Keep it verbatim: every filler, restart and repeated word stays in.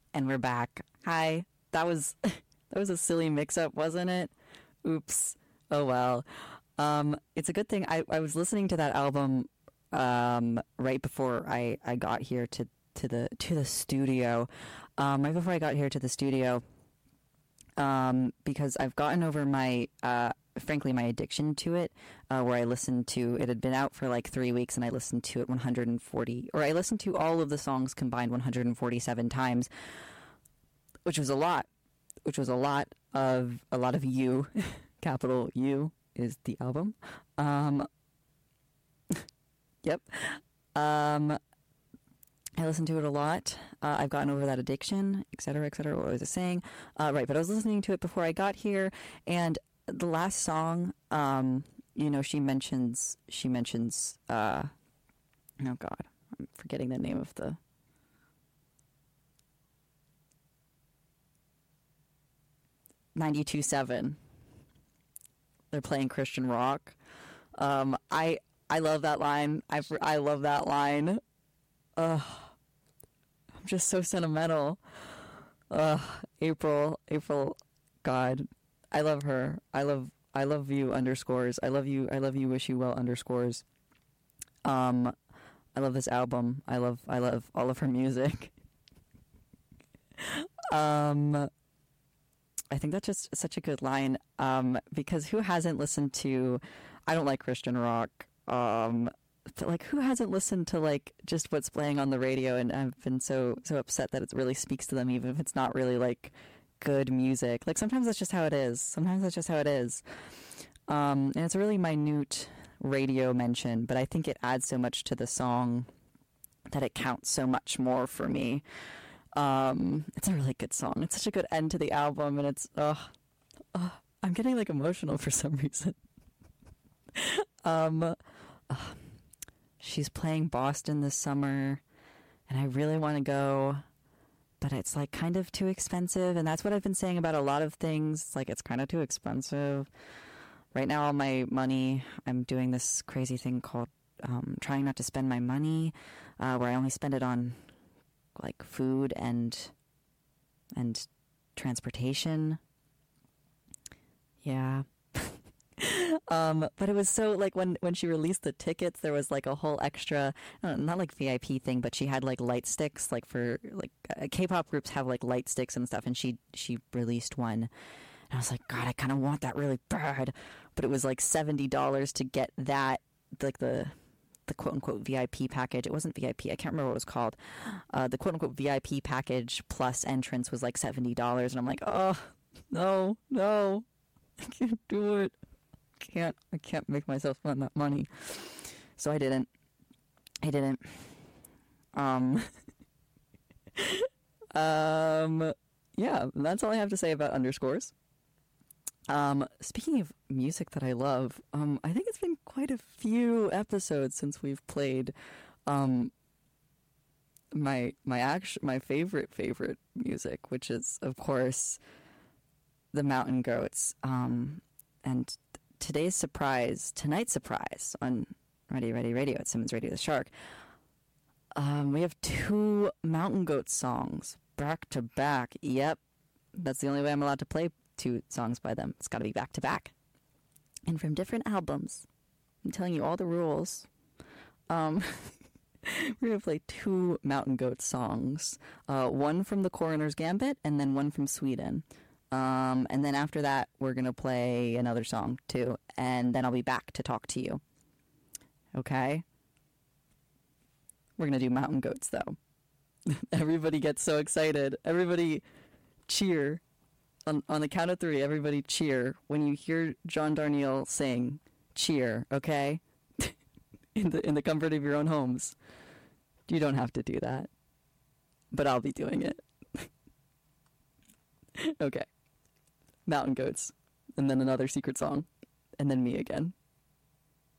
And we're back. Hi. That was that was a silly mix-up, wasn't it? Oops. Oh well. Um, it's a good thing I, I was listening to that album um, right before I, I got here to, to the to the studio. Um, right before I got here to the studio, um, because I've gotten over my uh, frankly my addiction to it, uh, where I listened to it had been out for like three weeks and I listened to it one hundred forty, or I listened to all of the songs combined one hundred forty-seven times, which was a lot, which was a lot of a lot of you, capital U is the album. Um, yep. Um, I listened to it a lot. Uh, I've gotten over that addiction, et cetera, et cetera. What was I saying? Uh, right, but I was listening to it before I got here, and the last song, um, you know, she mentions, she mentions, uh, oh God, I'm forgetting the name of the, ninety-two point seven. They're playing Christian rock. Um, I I love that line. I I love that line. Ugh. I'm just so sentimental. Ugh. April, April, God, I love her. I love I love you underscores. I love you. I love you. Wish you well underscores. Um, I love this album. I love I love all of her music. um. I think that's just such a good line, um, because who hasn't listened to, I don't like Christian rock, um, but like who hasn't listened to like just what's playing on the radio, and I've been so, so upset that it really speaks to them, even if it's not really like good music. Like sometimes that's just how it is. Sometimes that's just how it is. Um, and it's a really minute radio mention, but I think it adds so much to the song that it counts so much more for me. Um, it's a really good song. It's such a good end to the album, and it's, uh, uh I'm getting like emotional for some reason. um, uh, she's playing Boston this summer, and I really want to go, but it's like kind of too expensive, and that's what I've been saying about a lot of things. It's like it's kind of too expensive. Right now, all my money, I'm doing this crazy thing called um, trying not to spend my money, uh, where I only spend it on like food and and transportation. Yeah. um but it was so like when when she released the tickets, there was like a whole extra, uh, not like V I P thing, but she had like light sticks, like for like uh, K-pop groups have like light sticks and stuff, and she she released one, and I was like, God, I kind of want that really bad, but it was like seventy dollars to get that, like the the quote-unquote V I P package. It wasn't V I P. I can't remember what it was called. Uh, the quote-unquote V I P package plus entrance was like seventy dollars. And I'm like, oh, no, no. I can't do it. I can't. I can't make myself spend that money. So I didn't. I didn't. Um, um, yeah, that's all I have to say about underscores. Um, speaking of music that I love, um, I think it's been quite a few episodes since we've played, um, my, my act- my favorite, favorite music, which is, of course, the Mountain Goats. Um, and today's surprise, tonight's surprise on Ready, Ready Radio at Simmons Radio the Shark. Um, we have two Mountain Goats songs back to back. Yep. That's the only way I'm allowed to play two songs by them. It's got to be back to back, and from different albums. I'm telling you all the rules. Um, we're gonna play two Mountain Goat songs. Uh, one from the Coroner's Gambit, and then one from Sweden. Um, and then after that, we're gonna play another song too, and then I'll be back to talk to you. Okay. We're gonna do Mountain Goats though. Everybody gets so excited. Everybody cheer. On, on the count of three, everybody cheer when you hear John Darnielle sing. Cheer, okay? in the in the comfort of your own homes. You don't have to do that, but I'll be doing it. Okay. Mountain Goats, and then another secret song, and then me again.